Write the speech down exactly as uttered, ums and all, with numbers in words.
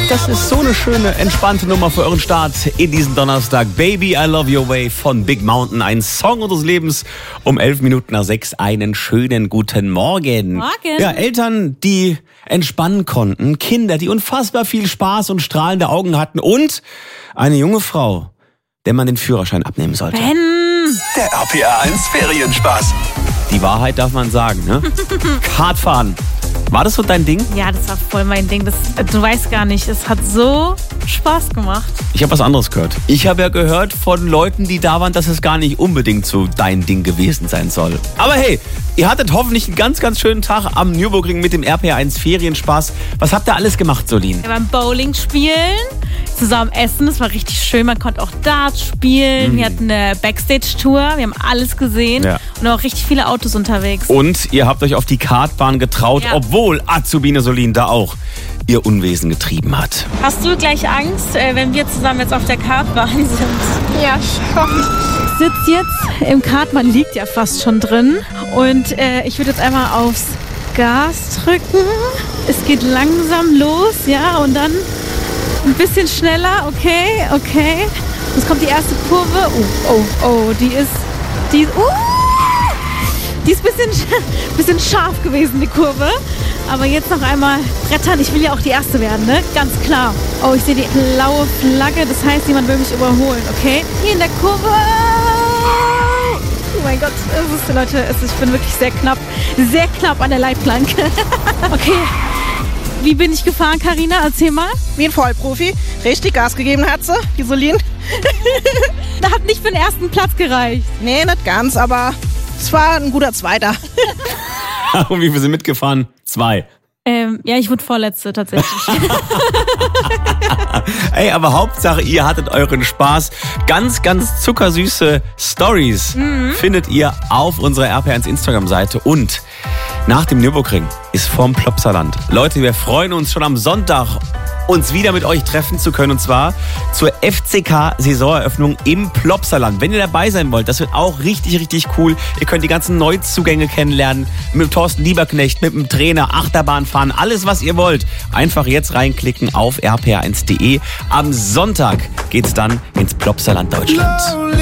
Das ist so eine schöne, entspannte Nummer für euren Start in diesen Donnerstag. Baby, I Love Your Way von Big Mountain. Ein Song unseres Lebens um elf Minuten nach sechs. Einen schönen guten Morgen. Morgen. Ja, Eltern, die entspannen konnten. Kinder, die unfassbar viel Spaß und strahlende Augen hatten. Und eine junge Frau, der man den Führerschein abnehmen sollte. Ben. Der R P R eins Ferienspaß. Die Wahrheit darf man sagen, ne? Kartfahren. War das so dein Ding? Ja, das war voll mein Ding. Das, du weißt gar nicht, es hat so Spaß gemacht. Ich habe was anderes gehört. Ich habe ja gehört von Leuten, die da waren, dass es gar nicht unbedingt so dein Ding gewesen sein soll. Aber hey, ihr hattet hoffentlich einen ganz, ganz schönen Tag am Nürburgring mit dem R P R eins Ferienspaß. Was habt ihr alles gemacht, Solin? Wir waren Bowling spielen, zusammen essen, das war richtig schön. Man konnte auch Darts spielen. Mhm. Wir hatten eine Backstage-Tour, wir haben alles gesehen. Ja. Und auch richtig viele Autos unterwegs. Und ihr habt euch auf die Kartbahn getraut, Ja. obwohl Azubine Solin da auch ihr Unwesen getrieben hat. Hast du gleich Angst, äh, wenn wir zusammen jetzt auf der Kartbahn sind? Ja, schon. Ich sitze jetzt im Kart, man liegt ja fast schon drin. Und äh, ich würde jetzt einmal aufs Gas drücken. Es geht langsam los, ja, und dann ein bisschen schneller. Okay, okay. Jetzt kommt die erste Kurve. Oh, oh, oh, die ist, die ist, uh, die ist ein bisschen, bisschen scharf gewesen, die Kurve. Aber jetzt noch einmal brettern. Ich will ja auch die Erste werden, ne? Ganz klar. Oh, ich sehe die blaue Flagge. Das heißt, jemand will mich überholen, okay? Hier in der Kurve. Oh mein Gott, es ist, Leute, es ist, ich bin wirklich sehr knapp, sehr knapp an der Leitplanke. Okay, wie bin ich gefahren, Carina? Erzähl mal. Wie ein Vollprofi. Richtig Gas gegeben hat sie, die Solin. Da hat nicht für den ersten Platz gereicht. Nee, nicht ganz, aber es war ein guter Zweiter. Und wie viel sind mitgefahren? Zwei. Ähm, ja, ich wurde Vorletzte tatsächlich. Ey, aber Hauptsache, ihr hattet euren Spaß. Ganz, ganz zuckersüße Stories mhm. findet ihr auf unserer R P R eins Instagram-Seite. Und nach dem Nürburgring ist vorm Plopsaland. Leute, wir freuen uns schon am Sonntag, uns wieder mit euch treffen zu können. Und zwar zur F C K-Saisoneröffnung im Plopsaland. Wenn ihr dabei sein wollt, das wird auch richtig, richtig cool. Ihr könnt die ganzen Neuzugänge kennenlernen. Mit Thorsten Lieberknecht, mit dem Trainer, Achterbahn fahren, alles, was ihr wollt. Einfach jetzt reinklicken auf r p r eins punkt d e. Am Sonntag geht's dann ins Plopsaland Deutschland.